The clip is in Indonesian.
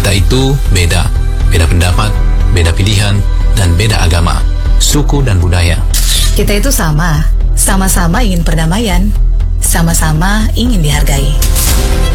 Kita itu beda pendapat, beda pilihan, dan beda agama, suku dan budaya. Kita itu sama-sama ingin perdamaian, sama-sama ingin dihargai.